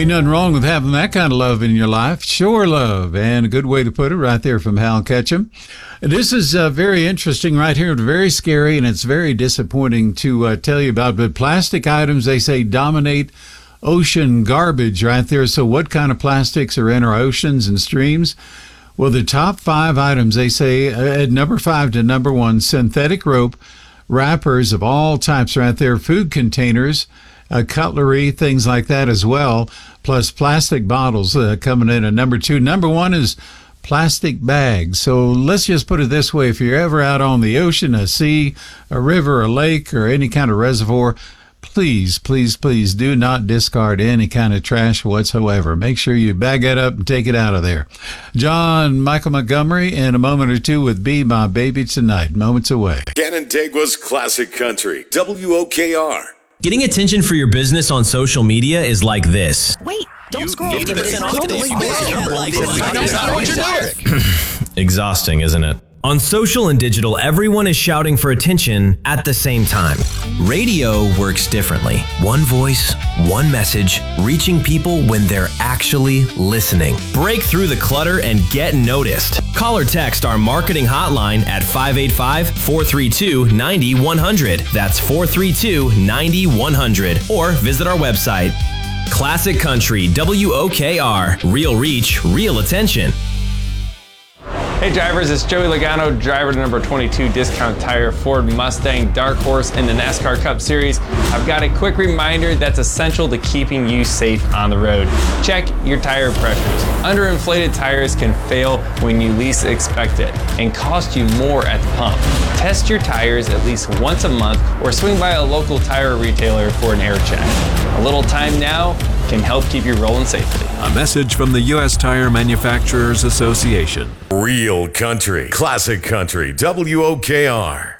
Ain't nothing wrong with having that kind of love in your life. Sure love. And a good way to put it right there from Hal Ketchum. This is very interesting right here. Very scary, and it's very disappointing to tell you about. But plastic items, they say, dominate ocean garbage right there. So what kind of plastics are in our oceans and streams? Well, the top 5 items, they say, at number 5 to number 1, synthetic rope, wrappers of all types right there, food containers, cutlery, things like that as well, plus plastic bottles coming in at number 2. Number 1 is plastic bags. So let's just put it this way. If you're ever out on the ocean, a sea, a river, a lake, or any kind of reservoir, please, please, please do not discard any kind of trash whatsoever. Make sure you bag it up and take it out of there. John Michael Montgomery in a moment or two with Be My Baby Tonight. Moments away. Canandaigua's Classic Country, WOKR. Getting attention for your business on social media is like this. Wait, don't scroll. Exhausting, isn't it? On social and digital, everyone is shouting for attention at the same time. Radio works differently. One voice, one message, reaching people when they're actually listening. Break through the clutter and get noticed. Call or text our marketing hotline at 585-432-9100. That's 432-9100. Or visit our website. Classic Country, WOKR. Real reach, real attention. Hey drivers, it's Joey Logano, driver to number 22 Discount Tire Ford Mustang Dark Horse in the NASCAR Cup Series. I've got a quick reminder that's essential to keeping you safe on the road. Check your tire pressures. Underinflated tires can fail when you least expect it and cost you more at the pump. Test your tires at least once a month or swing by a local tire retailer for an air check. A little time now can help keep you rolling safely. A message from the U.S. Tire Manufacturers Association. Real country, classic country, WOKR.